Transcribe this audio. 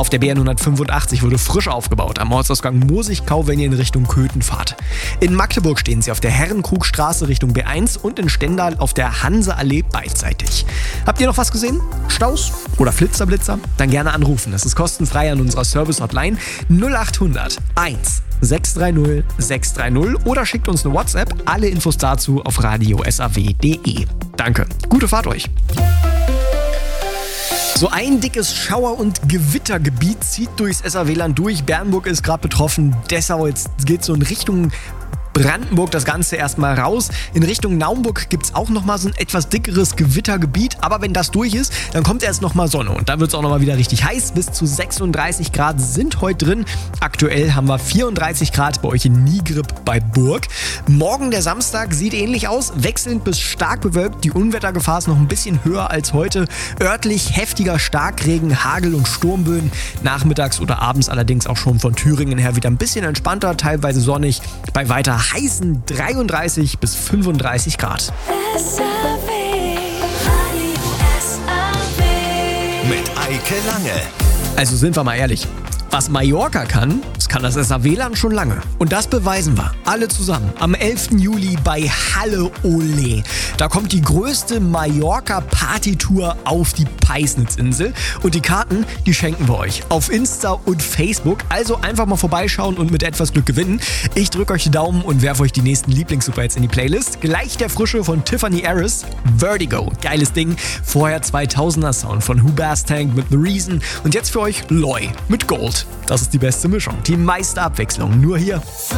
Auf der BR185 wurde frisch aufgebaut, am Ortsausgang Mosigkau, wenn ihr in Richtung Köthen fahrt. In Magdeburg stehen sie auf der Herrenkrugstraße Richtung B1 und in Stendal auf der Hanseallee beidseitig. Habt ihr noch was gesehen? Staus oder Flitzer-Blitzer? Dann gerne anrufen. Das ist kostenfrei an unserer Service-Hotline 0800 1 630 630 oder schickt uns eine WhatsApp. Alle Infos dazu auf radiosaw.de. Danke. Gute Fahrt euch. So ein dickes Schauer- und Gewittergebiet zieht durchs SAW-Land durch. Bernburg ist gerade betroffen. Dessau, jetzt geht so in Richtung Brandenburg das Ganze erstmal raus. In Richtung Naumburg gibt es auch nochmal so ein etwas dickeres Gewittergebiet. Aber wenn das durch ist, dann kommt erst nochmal Sonne. Und dann wird es auch nochmal wieder richtig heiß. Bis zu 36 Grad sind heute drin. Aktuell haben wir 34 Grad bei euch in Nigrib bei Burg. Morgen, der Samstag, sieht ähnlich aus. Wechselnd bis stark bewölkt. Die Unwettergefahr ist noch ein bisschen höher als heute. Örtlich heftiger Starkregen, Hagel und Sturmböen. Nachmittags oder abends allerdings auch schon von Thüringen her wieder ein bisschen entspannter, teilweise sonnig. Bei weiter heißen 33 bis 35 Grad. Mit Eike Lange. Also sind wir mal ehrlich, was Mallorca kann, das kann das SAW-Land schon lange. Und das beweisen wir alle zusammen am 11. Juli bei Halle Ole. Da kommt die größte Mallorca-Party-Tour auf die Peisnitzinsel. Und die Karten, die schenken wir euch auf Insta und Facebook. Also einfach mal vorbeischauen und mit etwas Glück gewinnen. Ich drücke euch die Daumen und werfe euch die nächsten Lieblings-Superhits in die Playlist. Gleich der Frische von Tiffany Harris, Vertigo. Geiles Ding. Vorher 2000er-Sound von Who Bass Tank mit The Reason. Und jetzt für euch Loy mit Gold. Das ist die beste Mischung, die meiste Abwechslung, nur hier.